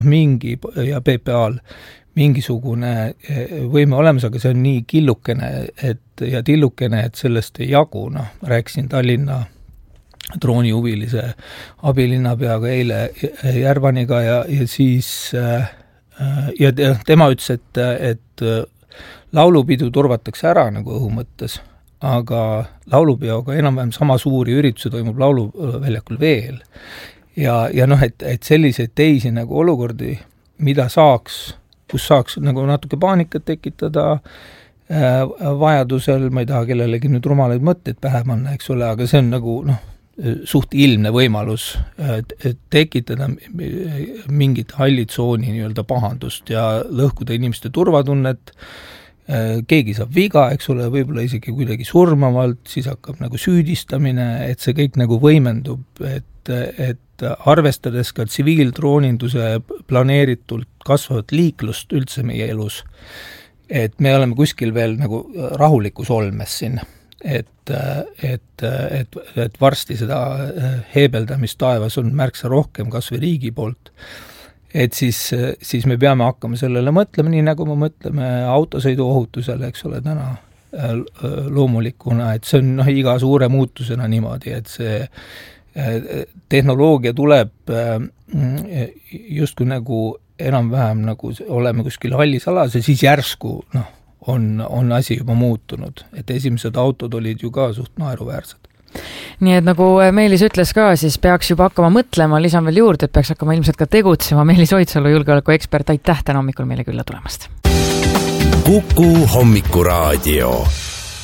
mingi ja PPA-l mingisugune võime olemas, aga see on nii killukene ja tillukene, et sellest ei jagu. Rääkisin Tallinna droonihuvilise abilinnapeaga eile Järvaniga ja siis ja tema ütles, et laulupidu turvatakse ära nagu õhu mõttes, aga laulupeoga enam-vähem sama suuri üritusi toimub lauluväljakul veel. Ja et selliseid teisi nagu olukordi, kus saaks nagu natuke paanikat tekitada vajadusel, ma ei taha kellelegi nüüd rumalaid mõtteid pähe panna, eks ole, aga see on nagu suht ilmne võimalus tekitada mingit hallitsooni nii-öelda pahandust ja lõhkuda inimeste turvatunnet. Keegi saab viga, eks ole, võib-olla isegi kuidagi surmavalt, siis hakkab nagu süüdistamine, et see kõik nagu võimendub, et arvestades ka tsiviildrooninduse planeeritult kasvavat liiklust üldse meie elus, et me oleme kuskil veel nagu rahulikus olmes siin, et varsti seda heebeldamist taevas on märksa rohkem kas või riigi poolt, et siis me peame hakkama sellele mõtlema, nii nagu me mõtleme autosõiduohutusele, eks ole, täna loomulikuna, et see on iga suure muutusena niimoodi, et see tehnoloogia tuleb justkui nagu enam-vähem nagu oleme kuskil hallis alas ja siis järsku on asi juba muutunud, et esimesed autod olid ju ka suht naeruväärsed. Nii et nagu Meelis ütles ka, siis peaks juba hakkama mõtlema, lisan veel juurde, et peaks hakkama ilmselt ka tegutsema. Meelis Oidsalu, julgeolekuekspert, aitäh täna hommikul meile külla tulemast. Kuku hommikuraadio.